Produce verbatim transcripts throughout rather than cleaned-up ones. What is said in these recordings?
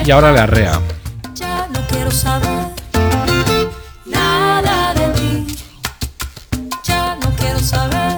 y ahora le arrea. Ya no quiero saber nada de ti. Ya no quiero saber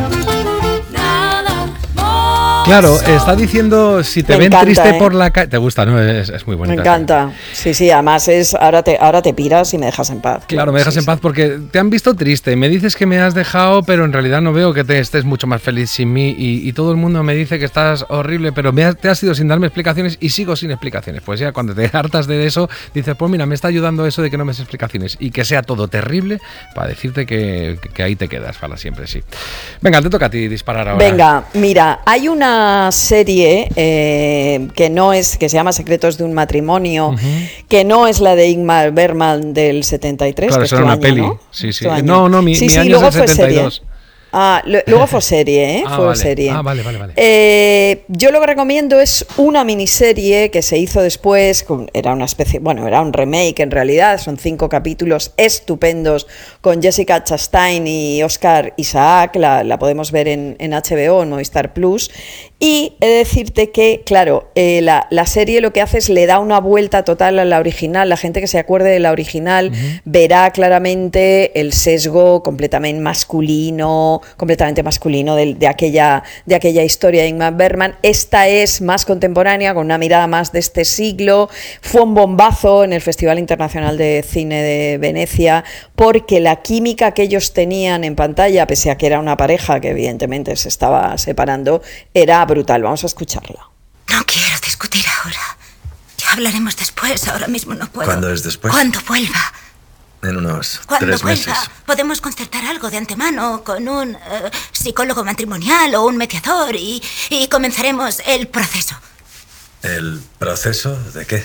nada. Claro, está diciendo si te Me ven encanta, triste ¿eh? por la calle. Te gusta, ¿no? Es, es muy bonita. Me encanta. Sí, sí, además es ahora te, ahora te piras y me dejas en paz. Claro, me dejas sí, en paz sí. porque te han visto triste. Me dices que me has dejado, pero en realidad no veo que te estés mucho más feliz sin mí. Y, y todo el mundo me dice que estás horrible, pero me has, te has ido sin darme explicaciones y sigo sin explicaciones. Pues ya cuando te hartas de eso, dices, pues mira, me está ayudando eso de que no me des explicaciones y que sea todo terrible para decirte que, que, que ahí te quedas para siempre, sí. Venga, te toca a ti disparar ahora. Venga, mira, hay una serie eh, que no es, que se llama Secretos de un matrimonio, uh-huh. que no es la de Ingmar Bergman del setenta y tres, claro, que eso es era tu una año, peli. ¿no? Sí, sí. Tu año. No, no, mi, sí, mi sí, año luego es el fue setenta y serie. dos. Ah, lo, luego fue serie, ¿eh? Ah, fue vale. serie. Ah, vale, vale, vale. Eh, yo lo que recomiendo es una miniserie que se hizo después, con, era una especie, bueno, era un remake en realidad, son cinco capítulos estupendos con Jessica Chastain y Oscar Isaac, la, la podemos ver en, en H B O, en Movistar Plus, y he de decirte que, claro, eh, la, la serie lo que hace es le da una vuelta total a la original, la gente que se acuerde de la original uh-huh. verá claramente el sesgo completamente masculino, completamente masculino de, de, aquella, de aquella historia de Ingmar Bergman. Esta es más contemporánea, con una mirada más de este siglo. Fue un bombazo en el Festival Internacional de Cine de Venecia, porque la química que ellos tenían en pantalla, pese a que era una pareja que evidentemente se estaba separando, era brutal. Vamos a escucharla. No quiero discutir ahora. Ya hablaremos después, ahora mismo no puedo. ¿Cuándo es después? Cuando vuelva. En unos Cuando tres vuelva, meses. podemos concertar algo de antemano con un uh, psicólogo matrimonial o un mediador y, y comenzaremos el proceso. ¿El proceso de qué?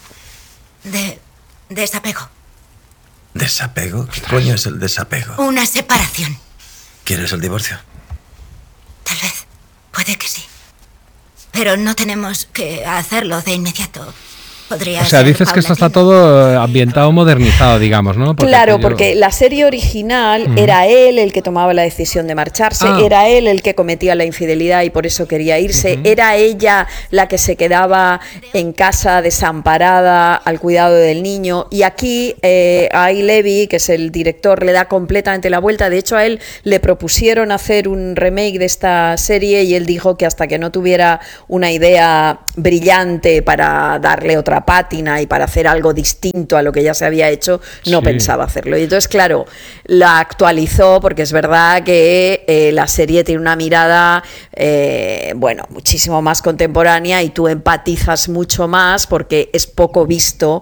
De desapego. ¿Desapego? ¿Qué coño es el desapego? Una separación. ¿Quieres el divorcio? Tal vez. Puede que sí. Pero no tenemos que hacerlo de inmediato. Podría o sea, ser dices que esto está paulatino. todo ambientado, modernizado, digamos, ¿no? Porque claro, yo... porque la serie original uh-huh. era él el que tomaba la decisión de marcharse, ah. era él el que cometía la infidelidad y por eso quería irse, uh-huh. era ella la que se quedaba en casa desamparada al cuidado del niño, y aquí eh, a Levi, que es el director, le da completamente la vuelta. De hecho, a él le propusieron hacer un remake de esta serie y él dijo que hasta que no tuviera una idea brillante para darle otra pátina y para hacer algo distinto a lo que ya se había hecho, no sí. pensaba hacerlo. Y entonces, claro, la actualizó porque es verdad que eh, la serie tiene una mirada, eh, bueno, muchísimo más contemporánea y tú empatizas mucho más porque es poco visto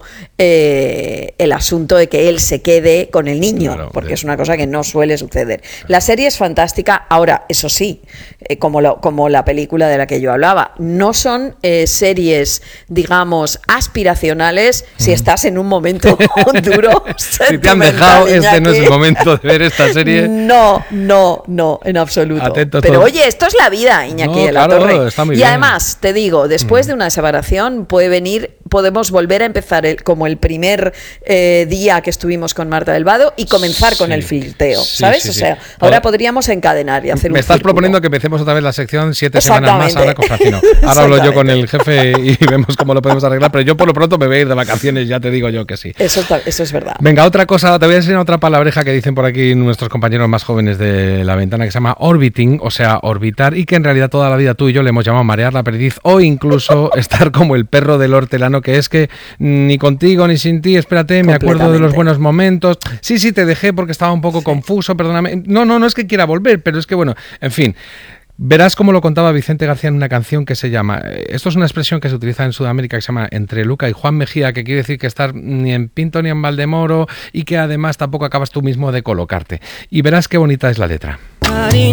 eh, el asunto de que él se quede con el niño, claro, porque de... es una cosa que no suele suceder. Claro. La serie es fantástica. Ahora, eso sí, eh, como, lo, como la película de la que yo hablaba, no son eh, series, digamos, aspiracionales si estás en un momento duro. Si te han dejado, este no es el momento de ver esta serie. No, no, no, en absoluto. Atento Pero todo. oye, esto es la vida, Iñaki no, de la claro, Torre. Está muy y bien. además, te digo, después mm. de una separación puede venir, podemos volver a empezar el, como el primer eh, día que estuvimos con Marta del Vado y comenzar sí. con el flirteo, sí, ¿sabes? Sí, o sí. sea, ahora podríamos encadenar y hacer Me un estás círculo. proponiendo que empecemos otra vez la sección siete semanas más ahora con Francino. Ahora hablo yo con el jefe y vemos cómo lo podemos arreglar, pero yo por lo pronto me voy a ir de vacaciones, ya te digo yo que sí. Eso, eso es verdad. Venga, otra cosa, te voy a enseñar otra palabreja que dicen por aquí nuestros compañeros más jóvenes de La Ventana, que se llama orbiting, o sea, orbitar, y que en realidad toda la vida tú y yo le hemos llamado marear la perdiz o incluso estar como el perro del hortelano, que es que ni contigo ni sin ti, espérate, me acuerdo de los buenos momentos. Sí, sí, te dejé porque estaba un poco sí. confuso, perdóname. No, no, no es que quiera volver, pero es que bueno, en fin. Verás cómo lo contaba Vicente García en una canción que se llama, esto es una expresión que se utiliza en Sudamérica que se llama entre Luca y Juan Mejía, que quiere decir que estar ni en Pinto ni en Valdemoro y que además tampoco acabas tú mismo de colocarte. Y verás qué bonita es la letra. Cariño.